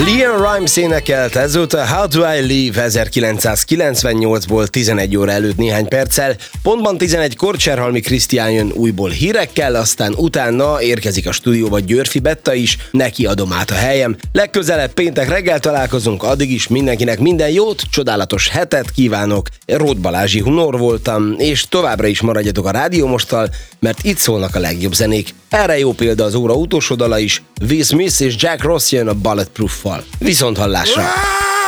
Leon Rimes énekelt, ez volt a How Do I Live 1998-ból 11 óra előtt néhány perccel. Pontban 11-kor Cserhalmi Krisztián jön újból hírekkel, aztán utána érkezik a stúdióba Györfi Betta is, neki adom át a helyem. Legközelebb péntek reggel találkozunk, addig is mindenkinek minden jót, csodálatos hetet kívánok. Róth Balázsi Hunor voltam, és továbbra is maradjatok a Rádió Mosttal, mert itt szólnak a legjobb zenék. Erre jó példa az óra utolsó dala is, Will Smith és Jack Ross jön a Bulletproof-val. Viszont hallásra!